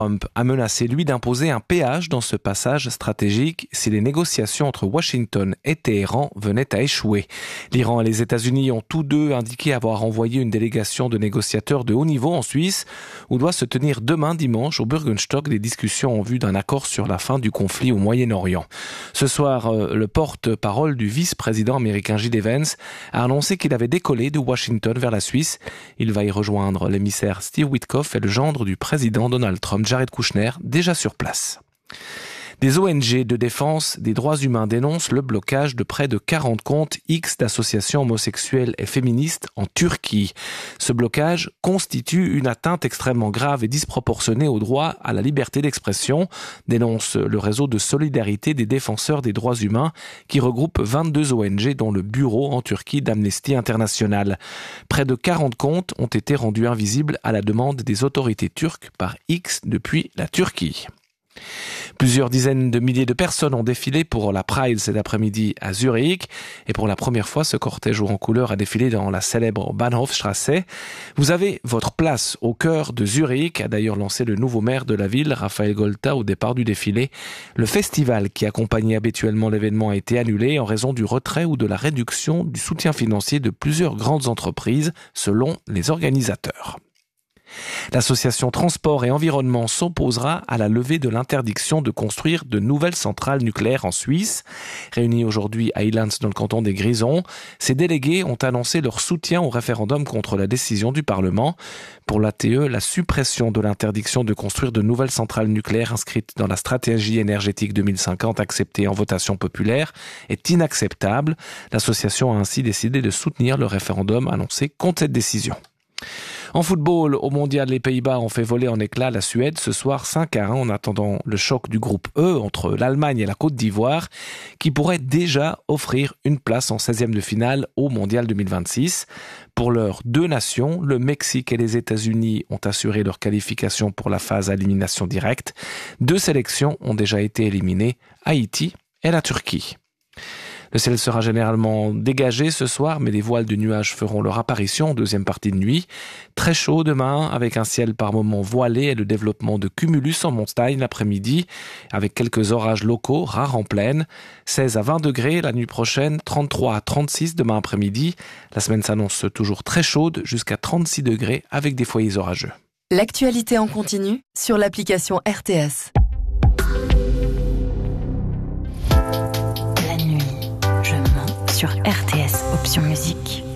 Trump a menacé, lui, d'imposer un péage dans ce passage stratégique si les négociations entre Washington et Téhéran venaient à échouer. L'Iran et les États-Unis ont tous deux indiqué avoir envoyé une délégation de négociateurs de haut niveau en Suisse, où doit se tenir demain dimanche au Bürgenstock des discussions en vue d'un accord sur la fin du conflit au Moyen-Orient. Ce soir, le porte-parole du vice-président américain J.D. Vance a annoncé qu'il avait décollé de Washington vers la Suisse. Il va y rejoindre l'émissaire Steve Witkoff et le gendre du président Donald Trump, Jared Kushner, déjà sur place. Des ONG de défense des droits humains dénoncent le blocage de près de 40 comptes X d'associations homosexuelles et féministes en Turquie. Ce blocage constitue une atteinte extrêmement grave et disproportionnée au droit à la liberté d'expression, dénonce le réseau de solidarité des défenseurs des droits humains qui regroupe 22 ONG dont le bureau en Turquie d'Amnesty International. Près de 40 comptes ont été rendus invisibles à la demande des autorités turques par X depuis la Turquie. Plusieurs dizaines de milliers de personnes ont défilé pour la Pride cet après-midi à Zurich. Et pour la première fois, ce cortège en couleur a défilé dans la célèbre Bahnhofstrasse. Vous avez votre place au cœur de Zurich, a d'ailleurs lancé le nouveau maire de la ville, Raphaël Golta, au départ du défilé. Le festival qui accompagnait habituellement l'événement a été annulé en raison du retrait ou de la réduction du soutien financier de plusieurs grandes entreprises, selon les organisateurs. L'association Transport et Environnement s'opposera à la levée de l'interdiction de construire de nouvelles centrales nucléaires en Suisse. Réunis aujourd'hui à Ilans dans le canton des Grisons, ces délégués ont annoncé leur soutien au référendum contre la décision du Parlement. Pour l'ATE, la suppression de l'interdiction de construire de nouvelles centrales nucléaires inscrites dans la stratégie énergétique 2050 acceptée en votation populaire est inacceptable. L'association a ainsi décidé de soutenir le référendum annoncé contre cette décision. En football, au mondial, les Pays-Bas ont fait voler en éclats la Suède ce soir 5-1 en attendant le choc du groupe E entre l'Allemagne et la Côte d'Ivoire qui pourrait déjà offrir une place en 16e de finale au mondial 2026. Pour leurs deux nations, le Mexique et les États-Unis ont assuré leur qualification pour la phase à élimination directe. Deux sélections ont déjà été éliminées, Haïti et la Turquie. Le ciel sera généralement dégagé ce soir, mais des voiles de nuages feront leur apparition en deuxième partie de nuit. Très chaud demain, avec un ciel par moments voilé et le développement de cumulus en montagne l'après-midi, avec quelques orages locaux, rares en plaine. 16 à 20 degrés la nuit prochaine, 33 à 36 demain après-midi. La semaine s'annonce toujours très chaude, jusqu'à 36 degrés avec des foyers orageux. L'actualité en continu sur l'application RTS. Sur RTS Option Musique.